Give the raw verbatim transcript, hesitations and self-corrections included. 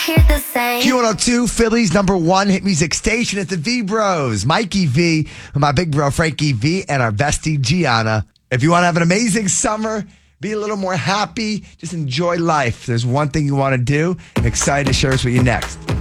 Hear the same. Q one oh two, Philly's number one hit music station at the V Bros. Mikey V, my big bro Frankie V, and our bestie Gianna. If you want to have an amazing summer, be a little more happy, just enjoy life. There's one thing you want to do. I'm excited to share this with you next.